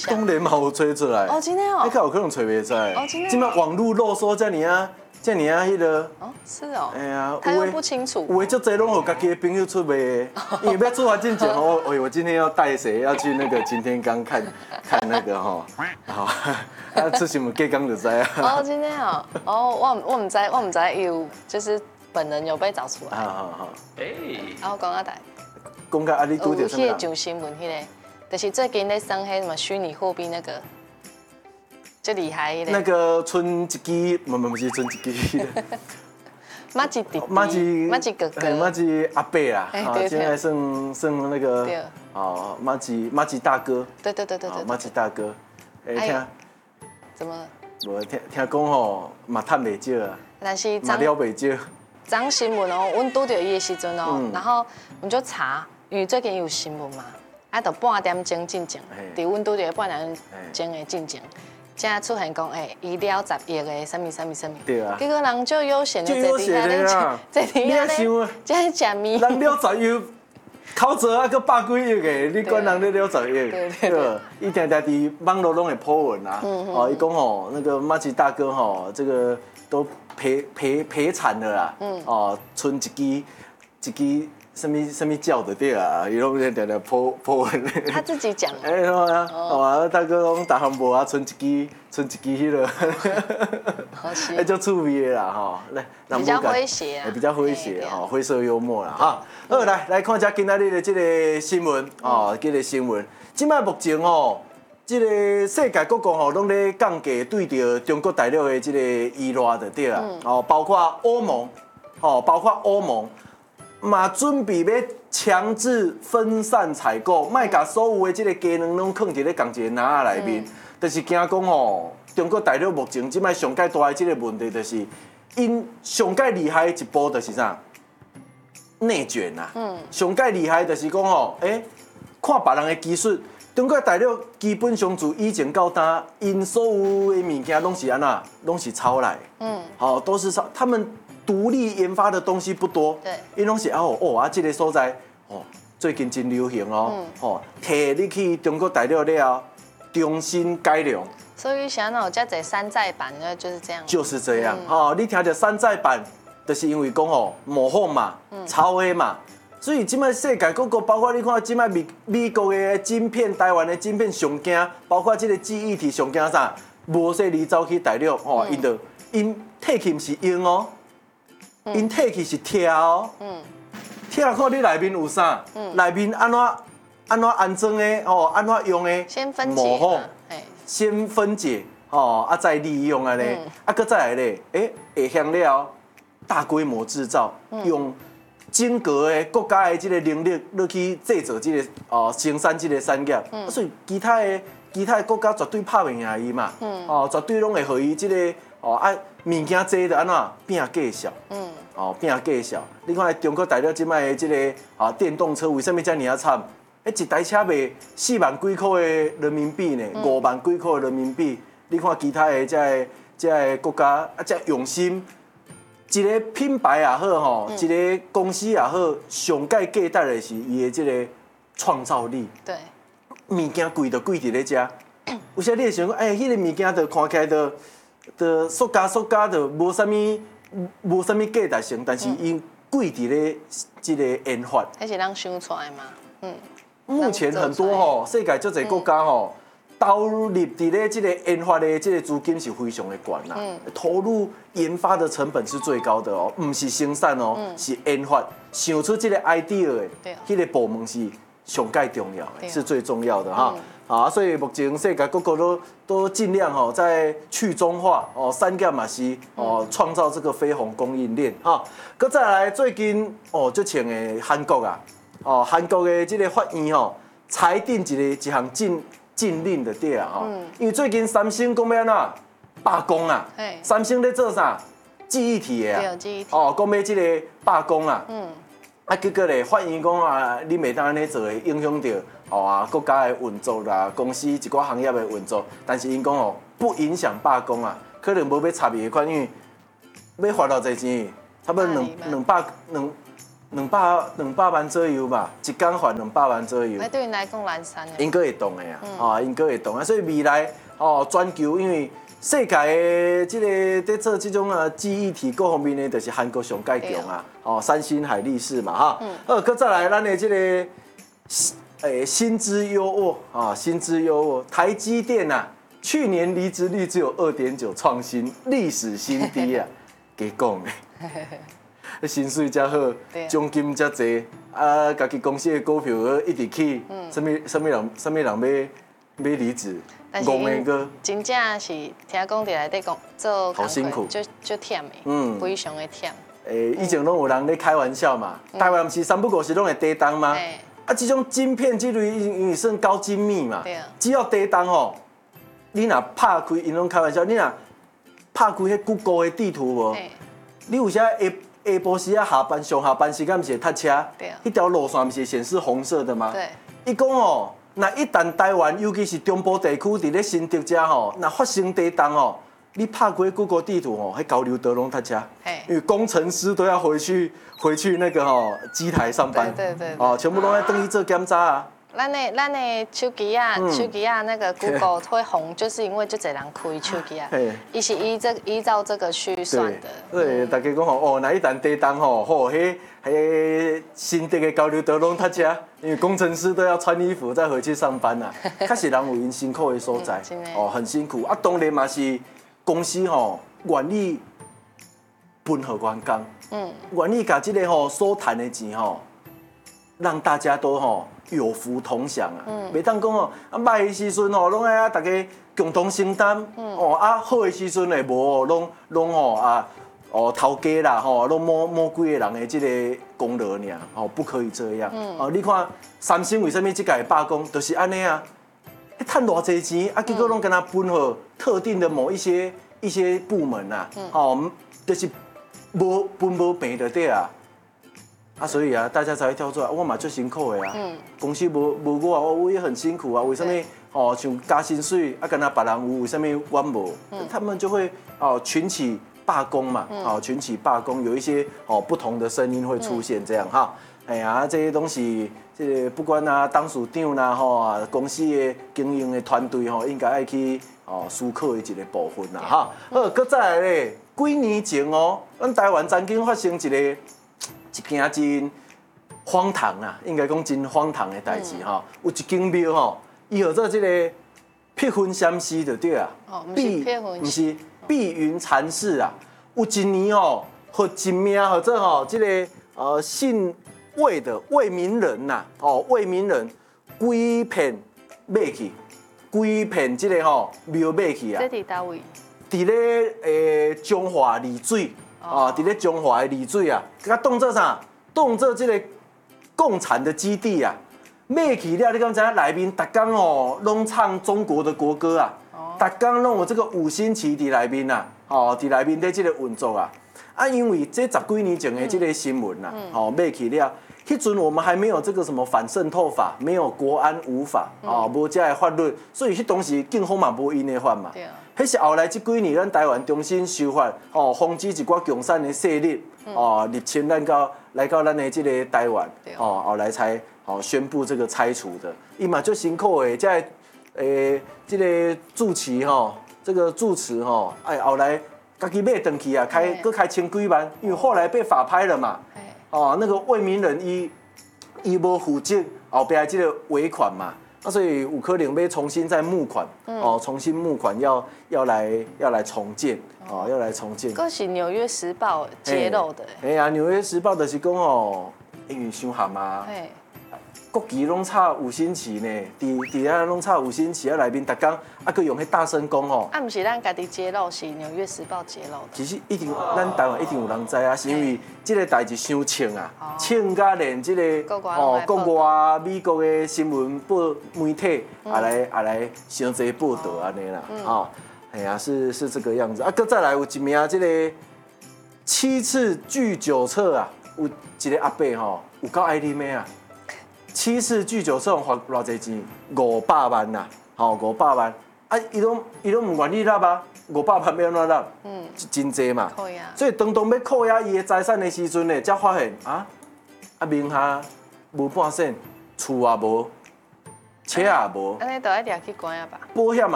当然嘛有吹出来。 哦，真的哦。 你看有可能吹袂出来。 哦，真的。 今麦网络漏说这样啊，迄个。 哦，是哦。 哎呀， 他又不清楚。 有的足侪拢有家己的朋友出卖的，因为要出发进前哦，我今天要带谁要去那个擎天岗看那个吼，好，啊出新闻隔工就知啊。 哦，真的哦。哦，我唔知有就是本人有被找出来。 好。哎。 然后讲啊代。 讲到啊，你拄着什么？ 迄个上新闻迄个，就是最近咧算迄什么虚拟货币那个，最厉害的。 那个存一支，不是存一支。 马吉弟弟， 马吉哥哥， 马吉阿伯啦，现在算那个马吉大哥。 对。 马吉大哥，听。 怎么？ 无听讲吼，嘛赚袂少啊。 但是嘛了袂少。 张新闻哦，阮拄到伊的时阵哦，然后我们就查，因为最近有新闻嘛，啊，就半点钟进前，伫阮拄到半点钟的进前，才出现讲，伊了10亿的什么。 对啊。 结果人就悠闲的坐伫遐咧， 坐伫遐咧，在食面。 人了10亿，口罩啊，搁百几亿的，你管人咧了10亿？对。伊常常伫网络拢会po文啊，伊讲吼，那个马吉大哥吼，这个都。赔惨了啦，存一支什么叫的对啊，伊拢在常常破文。 他自己讲。 哎，好啊，大哥讲大项无啊，存一支迄个，哎，就趣味的啦吼， 比较诙谐啊， 比较诙谐吼，灰色幽默啦哈。好，来看一下今仔日的这个新闻哦，这个新闻，即摆目前哦。这个世界各国吼，拢咧降价对着中国大陆的这个依赖的对啊，包括欧盟，嘛准备要强制分散采购，莫甲所有的这个鸡卵拢放伫咧同一个篮仔内面，就是惊讲吼，中国大陆目前即摆上介大的这个问题，就是因上介厉害一步就是啥？内卷呐，上介厉害就是讲吼，看别人的技术。中国大陆基本上自以前到今，因所有的物件拢是安那，拢是抄来。好，都是抄。他们独立研发的东西不多。 对。 因拢是这个所在最近真流行哦。摕你去中国大陆了，重新改良。 所以像那种叫做山寨版的，就是这样。 就是这样。你听着山寨版，就是因为讲模仿嘛，抄的嘛。所以，今麦世界各国，包括你看，今麦美国的晶片、台湾的晶片上惊，包括这个记忆体上惊啥？无说你走去大陆因摕去不是用哦，因摕去是拆哦，拆看你内面有啥，内面安怎安装的安怎用的， 先分解， 模仿，先分解再利用安尼，搁再来咧，下向了大规模制造，用。整个的国家的这个能力，落去制造这个生产这个产业，所以其他的国家绝对拍袂赢伊嘛，绝对拢会互伊这个物件做的安怎拼价小，拼价小。你看中国大陆即摆的这个电动车为什么遮尔惨？一台车卖4万几块的人民币呢，5万几块的人民币。你看其他的这个国家遮用心。一个品牌也好一个公司也好，上界价值的是伊的这个创造力。 对， 物件贵就贵伫咧遮。有时你会想讲，迄个物件就看起来就塑胶就无啥物价值性，但是因贵伫咧这个研发。 那是咱想出来嘛？ 目前很多世界足侪国家投入伫咧这个研发的这个资金是非常的高啦，投入研发的成本是最高的哦，不是生产哦，是研发，想出这个 idea 的，迄个部门是上介重要的，是最重要的哈。所以目前世界各国都尽量在去中化产业嘛是创造这个飞鸿供应链哈。搁再来最近最前的韩国啊，韩国的这个法院裁定一项禁令的对啊，因为最近三星讲要安怎罢工啊，三星在做啥？记忆体的啊， 记忆体讲要这个罢工啊，结果咧，法院讲你袂当安尼做，会影响到国家的运作啦，公司一寡行业的运作，但是因讲不影响罢工啊，可能无要插伊的款，因为要罚偌济钱，差不多 200万左右吧，一天还200万左右。 对因来讲难产的。 应该会动的啊，应该会动啊，所以未来全球因为世界的这个在做这种记忆体各方面呢，就是韩国上介强啊，三星、海力士嘛哈。搁再来咱的这个薪资优渥啊，薪资优渥，台积电啊，去年离职率只有2.9，创新历史新低啊，给讲的。薪水遮好，奖金遮济，家己公司的股票一直起，什么人要离职？ 但是真正是听讲伫内底讲做好辛苦， 就忝的，非常的忝。 以前拢有人咧开玩笑嘛，台湾不是3不5时拢会低档吗？这种晶片这类因为算高精密嘛，只要低档吼，你若拍开，因拢开玩笑，你若拍开迄 Google 的地图无，你有时下晡时上下班时间不是会塞车？迄条路线不是显示红色的吗？ 对。 伊讲哦，那一旦台湾，尤其是中部地区，伫咧新竹遮吼，那发生地震哦，你拍开 Google 地图吼，迄交流道拢塞车，因为工程师都要回去那个机台上班， 对， 全部拢要等去做检查啊。 咱的手机啊，那个 Google 会红，就是因为就侪人开手机啊，伊是依照这个去算的。 对，大家讲吼，那一旦地震吼，迄新竹的交流道拢塞车，因为工程师都要穿衣服再回去上班啊。确实人有因辛苦的所在，很辛苦啊。当然嘛是公司愿意分互员工，愿意把这个所赚的钱让大家都有福同享啊！袂当讲歹的时阵拢爱大家共同承担，好的时阵无拢头家啦拢摸几个人的这个功劳尔，不可以这样。你看三星为什么这届罢工，就是安尼啊，赚偌济钱结果拢跟他分互特定的某一些部门啊，就是无平就对啊。所以大家才会跳出来，我嘛最辛苦的啊。公司无我也很辛苦啊。为什么像加薪水跟他别人有，为什么我无？他们就会群起罢工嘛，群起罢工，有一些不同的声音会出现这样哈。哎呀，这些东西，这个不管董事长啦公司的经营的团队应该爱去思考的一个部分啦哈。搁再来咧，几年前咱台湾曾经发生一件真荒唐啊，应该讲真荒唐的代志哈。有一间庙伊号做这个辟魂禅师就对啊，不是碧云禅师啊。有一年和一名或者这个姓魏的魏明人呐，魏明人规片买去，规片这个庙买去啊。 这伫倒位？ 伫咧中华丽水。伫咧中华的丽水啊，甲当做啥？当做这个共产的基地啊。买去了，你敢知影内面逐天拢唱中国的国歌啊，逐天拢有这个5星旗伫内面啊，伫内面在这个运作啊。因为这10几年前的这个新闻呐，买去了，迄阵我们还没有这个什么反渗透法，没有国安无法，无这个法律，所以迄当时警方嘛无因的法嘛。迄是后来这几年，咱台湾重新修法，防止一寡共产的势力，入侵来到咱的这个台湾，后来才宣布这个拆除的。伊嘛最辛苦的，这个住持这个住持后来家己买回去啊，各开千几万，因为后来被法拍了嘛，那个魏明人伊无负责后边这个尾款嘛。所以有可能要重新再募款，重新募款要来重建，要来重建。 这是《纽约时报》揭露的。 哎呀，《纽约时报》就是讲因为伤寒嘛，国旗拢插5星旗呢，伫遐拢插5星旗，内面逐工佫用迄大声公不是咱家己揭露，是《纽约时报》揭露的。 其实一定，咱台湾一定有人知啊，是因为这个代志伤呛啊，呛甲连这个国外美国的新闻媒体也来伤济报道安尼啦，哎呀，是这个样子啊。佫再来有一名这个7次拒酒测啊，有一个阿伯有够爱啉的啊。7次拒酒测罚偌济钱？500万呐，500万。伊拢唔愿意纳啊，500万要怎纳？真济嘛。所以当要扣押伊的财产的时阵呢，才发现啊名下无半仙，厝也无，车也无， 安尼就爱掠去关啊吧。 保险也